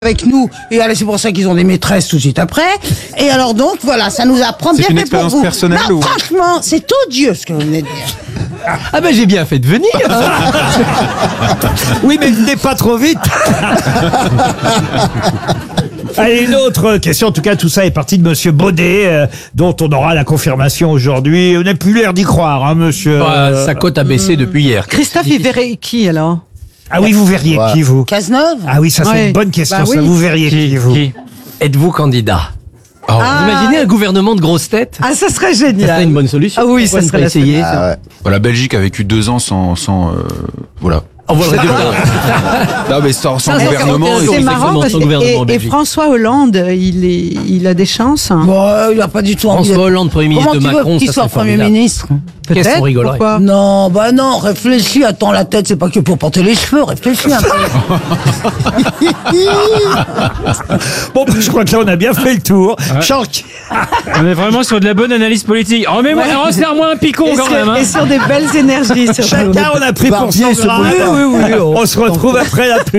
avec nous, et allez, c'est pour ça qu'ils ont des maîtresses tout de suite après. Et alors donc, voilà, ça nous apprend bien une fait pour expérience vous. personnelle Non, ou... franchement, c'est odieux ce que vous venez de dire. Ah ben j'ai bien fait de venir. Oui, mais venez pas trop vite. Allez, une autre question. En tout cas, tout ça est parti de Monsieur Baudet, dont on aura la confirmation aujourd'hui. On n'a plus l'air d'y croire, hein, monsieur. Bah, sa cote a baissé depuis hier. Christophe, il verrait qui alors? Ah oui, vous verriez qui, vous? Cazeneuve? Ah oui, ça c'est Ouais. une bonne question. Bah ça, oui. vous verriez qui, vous? Êtes-vous candidat? Vous imaginez un gouvernement de grosses têtes? Ah, ça serait Ça génial. serait une bonne solution. Ah oui, Pourquoi ça ne serait pas la essayer. La Belgique a vécu 2 ans sans voilà. On voit le résultat. Non mais sans Ça, gouvernement. c'est C'est et- marrant parce son gouvernement en que et Belgique. François Hollande, il a des chances. Bon, il a pas du tout envie François d'être- Hollande, Premier ministre Comment de tu veux Macron, qu'il ça soit serait Premier formidable. ministre? Qu'est-ce qu'on rigolerait? Pourquoi? Non, bah non, réfléchis, attends, la tête, c'est pas que pour porter les cheveux, réfléchis un peu. Bon, je crois que là, on a bien fait le tour. Chanck. On est vraiment sur de la bonne analyse politique. Remets-moi, resserre-moi un picon Et quand sur, même. Hein. et sur des belles énergies. Chacun, on a pris pour son ce grade. bulletin. On se retrouve après la pub.